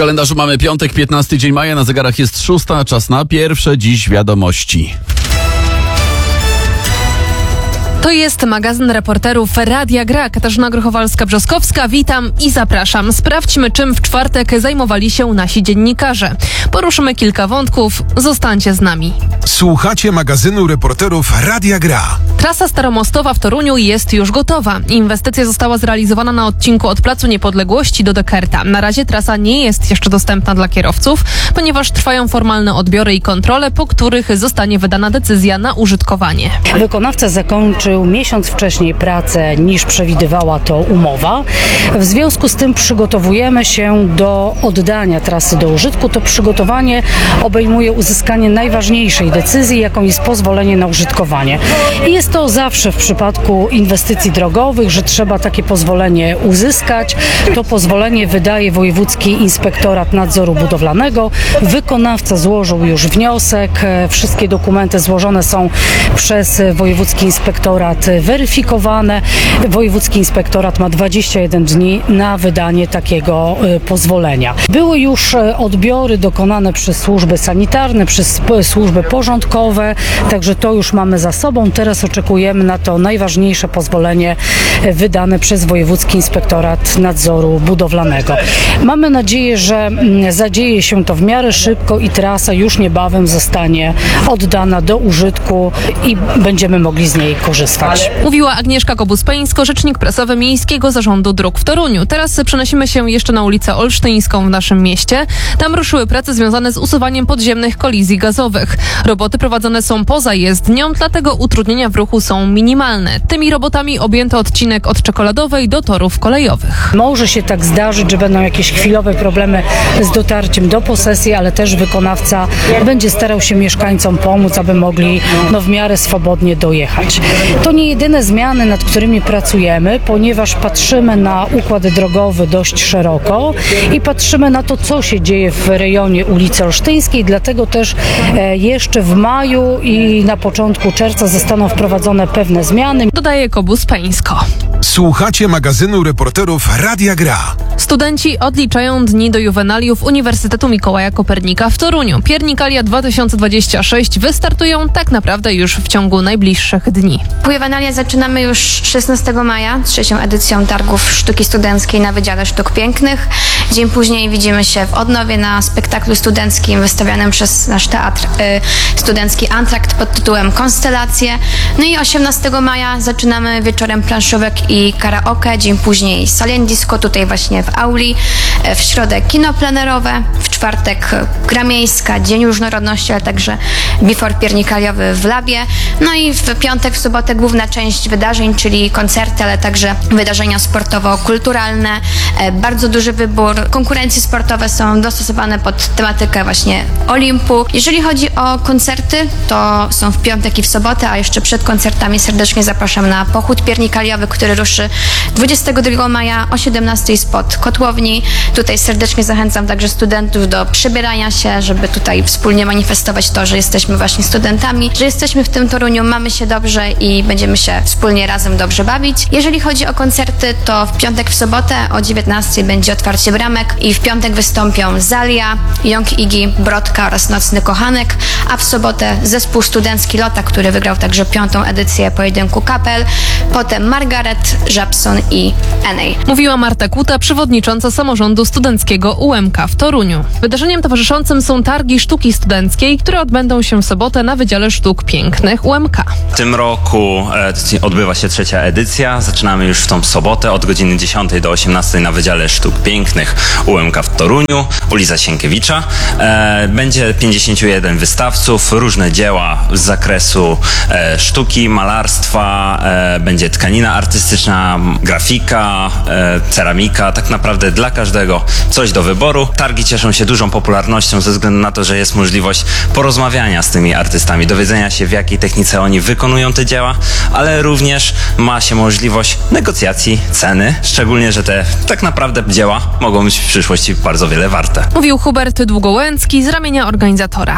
kalendarzu mamy piątek, 15 dzień maja, na zegarach jest 6, czas na pierwsze dziś wiadomości. To jest magazyn reporterów Radia Gra. Katarzyna Grochowalska-Brzoskowska, witam i zapraszam. Sprawdźmy, czym w czwartek zajmowali się nasi dziennikarze. Poruszymy kilka wątków, zostańcie z nami. Słuchacie magazynu reporterów Radia Gra. Trasa staromostowa w Toruniu jest już gotowa. Inwestycja została zrealizowana na odcinku od Placu Niepodległości do Dekerta. Na razie trasa nie jest jeszcze dostępna dla kierowców, ponieważ trwają formalne odbiory i kontrole, po których zostanie wydana decyzja na użytkowanie. Wykonawca zakończył miesiąc wcześniej pracę niż przewidywała to umowa. W związku z tym przygotowujemy się do oddania trasy do użytku. To przygotowanie obejmuje uzyskanie najważniejszej decyzji, jaką jest pozwolenie na użytkowanie. I jest to zawsze w przypadku inwestycji drogowych, że trzeba takie pozwolenie uzyskać. To pozwolenie wydaje Wojewódzki Inspektorat Nadzoru Budowlanego. Wykonawca złożył już wniosek. Wszystkie dokumenty złożone są przez Wojewódzki Inspektorat weryfikowane. Wojewódzki Inspektorat ma 21 dni na wydanie takiego pozwolenia. Były już odbiory dokonane przez służby sanitarne, przez służby porządkowe, także to już mamy za sobą. Teraz oczekujemy na to najważniejsze pozwolenie wydane przez Wojewódzki Inspektorat Nadzoru Budowlanego. Mamy nadzieję, że zadzieje się to w miarę szybko i trasa już niebawem zostanie oddana do użytku i będziemy mogli z niej korzystać. Mówiła Agnieszka Kobus-Peńsko, rzecznik prasowy Miejskiego Zarządu Dróg w Toruniu. Teraz przenosimy się jeszcze na ulicę Olsztyńską w naszym mieście. Tam ruszyły prace związane z usuwaniem podziemnych kolizji gazowych. Roboty prowadzone są poza jezdnią, dlatego utrudnienia w ruchu są minimalne. Tymi robotami objęto odcinek od Czekoladowej do torów kolejowych. Może się tak zdarzyć, że będą jakieś chwilowe problemy z dotarciem do posesji, ale też wykonawca będzie starał się mieszkańcom pomóc, aby mogli w miarę swobodnie dojechać. To nie jedyne zmiany, nad którymi pracujemy, ponieważ patrzymy na układ drogowy dość szeroko i patrzymy na to, co się dzieje w rejonie ulicy Olsztyńskiej, dlatego też jeszcze w maju i na początku czerwca zostaną wprowadzone pewne zmiany. Dodaje Kobus-Peńsko. Słuchacie magazynu reporterów Radia Gra. Studenci odliczają dni do juwenaliów Uniwersytetu Mikołaja Kopernika w Toruniu. Piernikalia 2026 wystartują tak naprawdę już w ciągu najbliższych dni. Juwenalia zaczynamy już 16 maja z 3. edycją targów sztuki studenckiej na Wydziale Sztuk Pięknych. Dzień później widzimy się w Odnowie na spektaklu studenckim wystawianym przez nasz teatr studencki Antrakt pod tytułem Konstelacje. No i 18 maja zaczynamy wieczorem planszówek i karaoke. Dzień później Salien Disco tutaj właśnie w auli. W środę kino plenerowe. W czwartek gra miejska, Dzień Różnorodności, ale także bifor piernikaliowy w Labie. No i w piątek, w sobotę główna część wydarzeń, czyli koncerty, ale także wydarzenia sportowo-kulturalne. Bardzo duży wybór. Konkurencje sportowe są dostosowane pod tematykę właśnie Olimpu. Jeżeli chodzi o koncerty, to są w piątek i w sobotę, a jeszcze przed koncertami serdecznie zapraszam na pochód piernikaliowy, który ruszy 22 maja o 17 spod Kotłowni. Tutaj serdecznie zachęcam także studentów do przebierania się, żeby tutaj wspólnie manifestować to, że jesteśmy właśnie studentami, że jesteśmy w tym Toruniu, mamy się dobrze i będziemy się wspólnie razem dobrze bawić. Jeżeli chodzi o koncerty, to w piątek, w sobotę o 19 będzie otwarcie bramek i w piątek wystąpią Zalia, Young Iggy, Brodka oraz Nocny Kochanek, a w sobotę zespół studencki Lota, który wygrał także 5. edycję pojedynku kapel, potem Margaret, Żabson i Enej. Mówiła Marta Kuta, przewodnicząca samorządu studenckiego UMK w Toruniu. Wydarzeniem towarzyszącym są targi sztuki studenckiej, które odbędą się w sobotę na Wydziale Sztuk Pięknych UMK. W tym roku odbywa się 3. edycja. Zaczynamy już w tą sobotę od godziny 10 do 18 na Wydziale Sztuk Pięknych UMK w Toruniu, ulica Sienkiewicza. Będzie 51 wystawców, różne dzieła z zakresu sztuki, malarstwa, będzie tkanina artystyczna, grafika, ceramika, tak naprawdę dla każdego coś do wyboru. Targi cieszą się dużą popularnością ze względu na to, że jest możliwość porozmawiania z tymi artystami, dowiedzenia się, w jakiej technice oni wykonują te dzieła, ale również ma się możliwość negocjacji ceny, szczególnie, że te tak naprawdę dzieła mogą być w przyszłości bardzo wiele warte. Mówił Hubert Długołęcki z ramienia organizatora.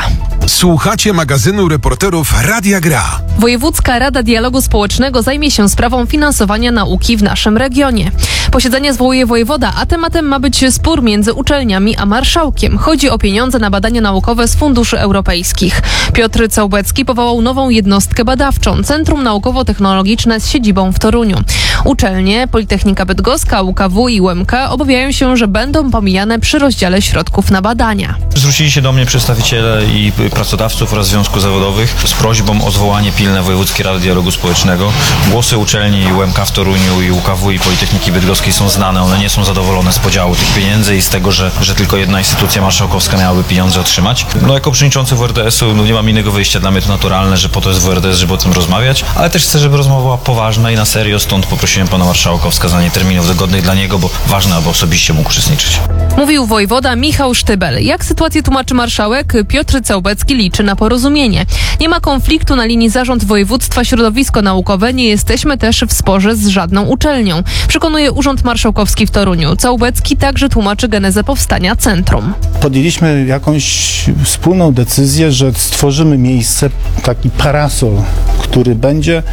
Słuchacie magazynu reporterów Radia Gra. Wojewódzka Rada Dialogu Społecznego zajmie się sprawą finansowania nauki w naszym regionie. Posiedzenie zwołuje wojewoda, a tematem ma być spór między uczelniami a marszałkiem. Chodzi o pieniądze na badania naukowe z funduszy europejskich. Piotr Całbecki powołał nową jednostkę badawczą, Centrum Naukowo-Technologiczne z siedzibą w Toruniu. Uczelnie, Politechnika Bydgoska, UKW i UMK obawiają się, że będą pomijane przy rozdziale środków na badania. Zwrócili się do mnie przedstawiciele i pracodawców oraz związków zawodowych z prośbą o zwołanie pilne Wojewódzkiej Rady Dialogu Społecznego. Głosy uczelni UMK w Toruniu i UKW i Politechniki Bydgoskiej są znane. One nie są zadowolone z podziału tych pieniędzy i z tego, że tylko jedna instytucja marszałkowska miałaby pieniądze otrzymać. Jako przewodniczący WRDS-u nie mam innego wyjścia. Dla mnie to naturalne, że po to jest WRDS, żeby o tym rozmawiać, ale też chcę, żeby rozmowa była poważna i na serio, stąd poprosiłem pana marszałka o wskazanie terminów dogodnych dla niego, bo ważne, aby osobiście mógł uczestniczyć. Mówił wojewoda Michał Sztybel. Jak sytuację tłumaczy marszałek? Piotr Całbecki liczy na porozumienie. Nie ma konfliktu na linii zarząd województwa, środowisko naukowe. Nie jesteśmy też w sporze z żadną uczelnią. Przekonuje Urząd Marszałkowski w Toruniu. Całbecki także tłumaczy genezę powstania centrum. Podjęliśmy jakąś wspólną decyzję, że stworzymy miejsce, taki parasol, który będzie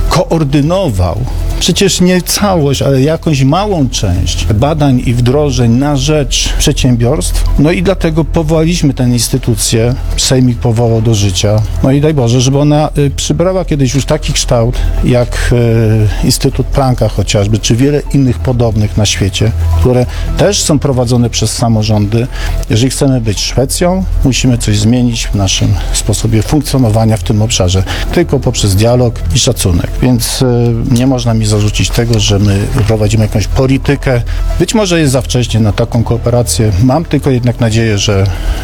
koordynował przecież nie całość, ale jakąś małą część badań i wdrożeń na rzecz przedsiębiorstw. No i dlatego powołaliśmy tę instytucję, Sejmik powołał do życia. No i daj Boże, żeby ona przybrała kiedyś już taki kształt, jak Instytut Plancka chociażby, czy wiele innych podobnych na świecie, które też są prowadzone przez samorządy. Jeżeli chcemy być Szwecją, musimy coś zmienić w naszym sposobie funkcjonowania w tym obszarze. Tylko poprzez dialog i szacunek. Więc nie można mi zarzucić tego, że my prowadzimy jakąś politykę. Być może jest za wcześnie na taką kooperację. Mam tylko jednak nadzieję, że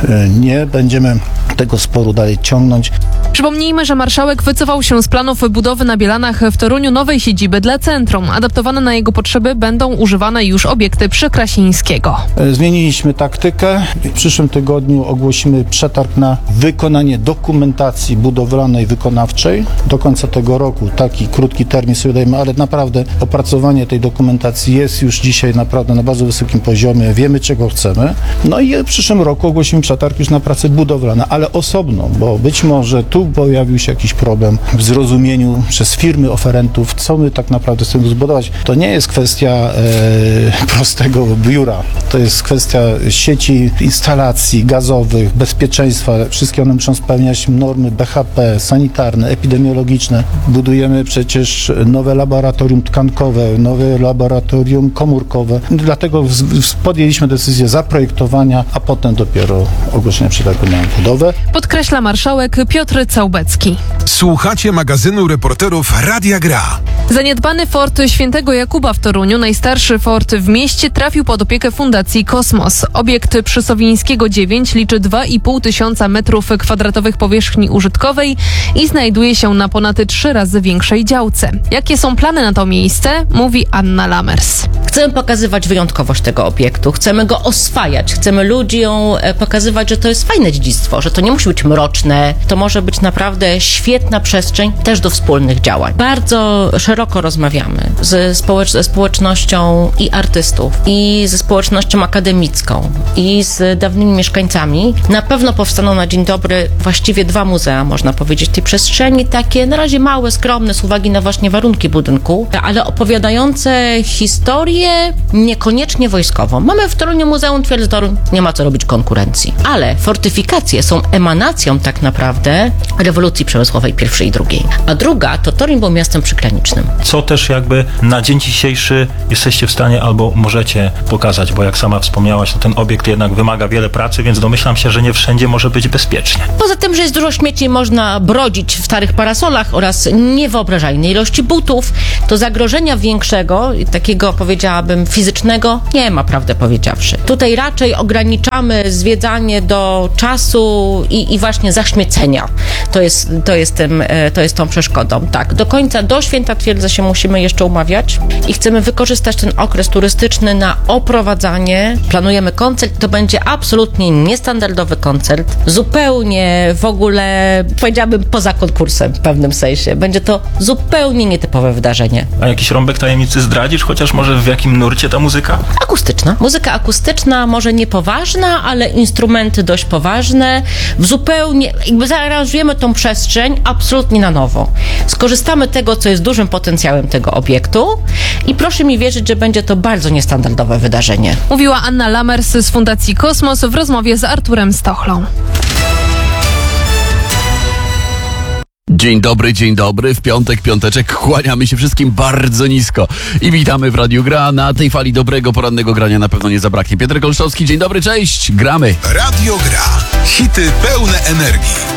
nie będziemy tego sporu dalej ciągnąć. Przypomnijmy, że marszałek wycofał się z planów budowy na Bielanach w Toruniu nowej siedziby dla centrum. Adaptowane na jego potrzeby będą używane już obiekty przy Krasińskiego. Zmieniliśmy taktykę. W przyszłym tygodniu ogłosimy przetarg na wykonanie dokumentacji budowlanej, wykonawczej. Do końca tego roku taki krótki termin sobie dajemy, ale naprawdę opracowanie tej dokumentacji jest już dzisiaj naprawdę na bardzo wysokim poziomie. Wiemy, czego chcemy. No i w przyszłym roku ogłosimy przetarg już na pracę budowlane, ale osobno, bo być może tu pojawił się jakiś problem w zrozumieniu przez firmy oferentów, co my tak naprawdę chcemy zbudować. To nie jest kwestia prostego biura. To jest kwestia sieci instalacji gazowych, bezpieczeństwa. Wszystkie one muszą spełniać normy BHP, sanitarne, epidemiologiczne. Budujemy przecież nowe laboratorium tkankowe, nowe laboratorium komórkowe. Dlatego podjęliśmy decyzję zaprojektowania, a potem dopiero ogłoszenia przetargu na budowę. Podkreśla marszałek Piotr Całbecki. Słuchacie magazynu reporterów Radia Gra. Zaniedbany fort Świętego Jakuba w Toruniu, najstarszy fort w mieście, trafił pod opiekę Fundacji Kosmos. Obiekt przy Sowińskiego 9 liczy 2,5 tysiąca metrów kwadratowych powierzchni użytkowej i znajduje się na ponad 3 razy większej działce. Jakie są plany na to miejsce? Mówi Anna Lamers. Chcemy pokazywać wyjątkowość tego obiektu, chcemy go oswajać, chcemy ludziom pokazywać, że to jest fajne dziedzictwo, że to nie musi być mroczne, to może być naprawdę świetna przestrzeń też do wspólnych działań. Bardzo szeroko rozmawiamy ze społecznością i artystów, i ze społecznością akademicką, i z dawnymi mieszkańcami. Na pewno powstaną na dzień dobry właściwie 2 muzea, można powiedzieć, tej przestrzeni, takie na razie małe, skromne z uwagi na właśnie warunki budynku, ale opowiadające historię niekoniecznie wojskową. Mamy w Toruniu Muzeum Twierdzy Toruń, nie ma co robić konkurencji, ale fortyfikacje są emanacją tak naprawdę rewolucji przemysłowej pierwszej i drugiej. A druga to Toruń był miastem przygranicznym. Co też jakby na dzień dzisiejszy jesteście w stanie albo możecie pokazać, bo jak sama wspomniałaś, to ten obiekt jednak wymaga wiele pracy, więc domyślam się, że nie wszędzie może być bezpiecznie. Poza tym, że jest dużo śmieci, można brodzić w starych parasolach oraz niewyobrażalnej ilości butów, to zagrożenia większego, takiego powiedziałabym fizycznego, nie ma, prawdę powiedziawszy. Tutaj raczej ograniczamy zwiedzanie do czasu i właśnie zaśmiecenia. To jest tą przeszkodą. Tak, do Święta Twierdzy się musimy jeszcze umawiać i chcemy wykorzystać ten okres turystyczny na oprowadzanie. Planujemy koncert, to będzie absolutnie niestandardowy koncert, zupełnie w ogóle, powiedziałabym, poza konkursem w pewnym sensie. Będzie to zupełnie nietypowe wydarzenie. Zupełnie. A jakiś rąbek tajemnicy zdradzisz, chociaż może w jakim nurcie ta muzyka? Akustyczna. Muzyka akustyczna, może niepoważna, ale instrumenty dość poważne. Zupełnie, jakby zaaranżujemy tą przestrzeń absolutnie na nowo. Skorzystamy tego, co jest dużym potencjałem tego obiektu i proszę mi wierzyć, że będzie to bardzo niestandardowe wydarzenie. Mówiła Anna Lamers z Fundacji Kosmos w rozmowie z Arturem Stochlą. Dzień dobry, w piątek, piąteczek, kłaniamy się wszystkim bardzo nisko i witamy w Radiu Gra. Na tej fali dobrego porannego grania na pewno nie zabraknie. Piotrek Olszowski, dzień dobry, cześć, gramy. Radio Gra. Hity pełne energii.